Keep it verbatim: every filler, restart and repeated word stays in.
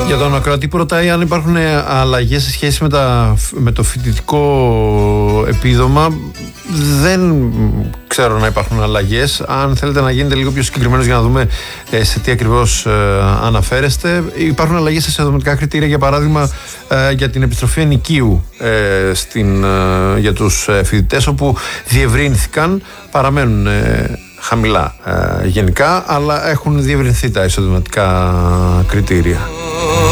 Για τον ακροατή που ρωτάει αν υπάρχουν αλλαγές σε σχέση με, τα, με το φοιτητικό επίδομα, δεν ξέρω να υπάρχουν αλλαγές. Αν θέλετε να γίνετε λίγο πιο συγκεκριμένος για να δούμε ε, σε τι ακριβώς ε, αναφέρεστε, υπάρχουν αλλαγές σε συνδρομητικά κριτήρια, για παράδειγμα ε, για την επιστροφή ενοικίου ε, στην, ε, για τους ε, φοιτητές, όπου διευρύνθηκαν, παραμένουν ε, χαμηλά ε, γενικά, αλλά έχουν διευρυνθεί τα εισοδηματικά κριτήρια.